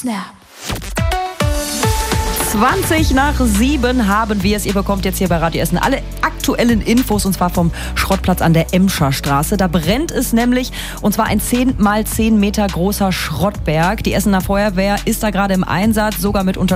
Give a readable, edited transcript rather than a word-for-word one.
Snap. 7:20 haben wir es. Ihr bekommt jetzt hier bei Radio Essen alle aktuellen Infos, und zwar vom Schrottplatz an der Emscher Straße. Da brennt es nämlich, und zwar ein 10 mal 10 Meter großer Schrottberg. Die Essener Feuerwehr ist da gerade im Einsatz, sogar mit